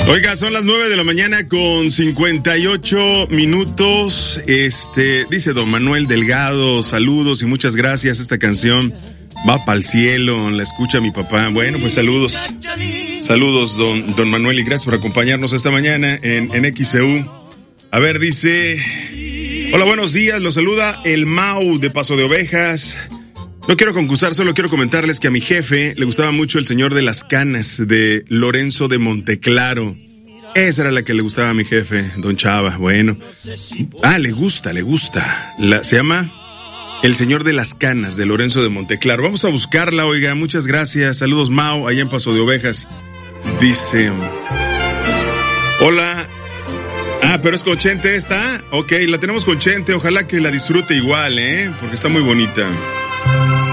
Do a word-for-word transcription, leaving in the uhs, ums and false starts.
Oiga, son las nueve de la mañana con cincuenta y ocho minutos. Este, dice don Manuel Delgado, saludos y muchas gracias. Esta canción va pa'l cielo, la escucha mi papá. Bueno, pues saludos. Saludos, don, don Manuel, y gracias por acompañarnos esta mañana en, en X C U. A ver, dice... Hola, buenos días, los saluda el Mau de Paso de Ovejas. No quiero concursar, solo quiero comentarles que a mi jefe le gustaba mucho El Señor de las Canas de Lorenzo de Monteclaro. Esa era la que le gustaba a mi jefe, don Chava. Bueno. Ah, le gusta, le gusta. La, se llama El Señor de las Canas de Lorenzo de Monteclaro. Vamos a buscarla, oiga. Muchas gracias. Saludos, Mau, allá en Paso de Ovejas. Dice... Hola... Ah, pero es con Chente esta. Ok, la tenemos con Chente. Ojalá que la disfrute igual, ¿eh? Porque está muy bonita.